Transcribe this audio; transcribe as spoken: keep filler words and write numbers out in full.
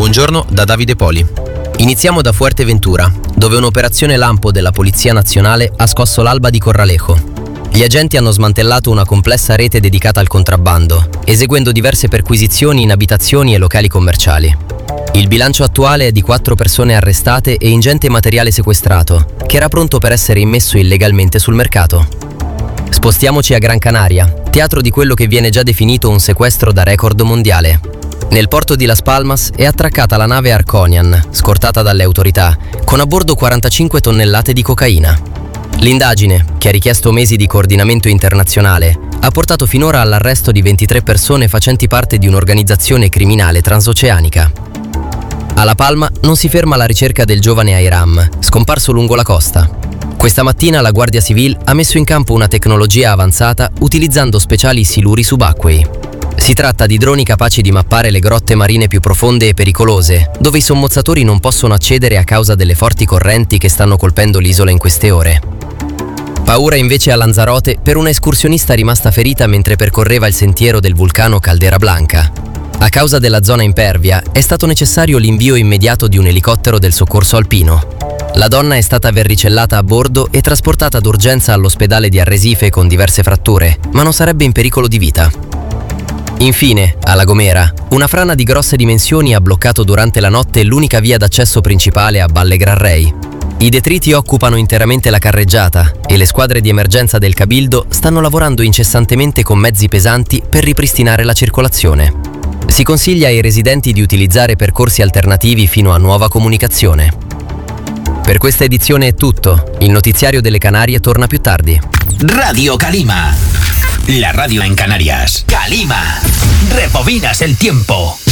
Buongiorno da Davide Poli. Iniziamo da Fuerteventura, dove un'operazione lampo della Polizia Nazionale ha scosso l'alba di Corralejo. Gli agenti hanno smantellato una complessa rete dedicata al contrabbando, eseguendo diverse perquisizioni in abitazioni e locali commerciali. Il bilancio attuale è di quattro persone arrestate e ingente materiale sequestrato, che era pronto per essere immesso illegalmente sul mercato. Spostiamoci a Gran Canaria, teatro di quello che viene già definito un sequestro da record mondiale. Nel porto di Las Palmas è attraccata la nave Arconian, scortata dalle autorità, con a bordo quarantacinque tonnellate di cocaina. L'indagine, che ha richiesto mesi di coordinamento internazionale, ha portato finora all'arresto di ventitré persone facenti parte di un'organizzazione criminale transoceanica. A La Palma non si ferma la ricerca del giovane Airam, scomparso lungo la costa. Questa mattina la Guardia Civil ha messo in campo una tecnologia avanzata utilizzando speciali siluri subacquei. Si tratta di droni capaci di mappare le grotte marine più profonde e pericolose, dove i sommozzatori non possono accedere a causa delle forti correnti che stanno colpendo l'isola in queste ore. Paura invece a Lanzarote per una escursionista rimasta ferita mentre percorreva il sentiero del vulcano Caldera Blanca. A causa della zona impervia è stato necessario l'invio immediato di un elicottero del soccorso alpino. La donna è stata verricellata a bordo e trasportata d'urgenza all'ospedale di Arresife con diverse fratture, ma non sarebbe in pericolo di vita. Infine, a La Gomera, una frana di grosse dimensioni ha bloccato durante la notte l'unica via d'accesso principale a Valle Gran Rey. I detriti occupano interamente la carreggiata e le squadre di emergenza del Cabildo stanno lavorando incessantemente con mezzi pesanti per ripristinare la circolazione. Si consiglia ai residenti di utilizzare percorsi alternativi fino a nuova comunicazione. Per questa edizione è tutto. Il notiziario delle Canarie torna più tardi. Radio Calima. La radio en Canarias. Calima. Rebobinas el tiempo.